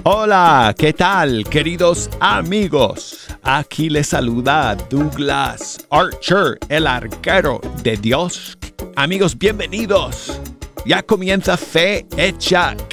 Hola, ¿qué tal, queridos amigos? Aquí les saluda Douglas Archer, el arquero de Dios. Amigos, bienvenidos. Ya comienza Fe Hecha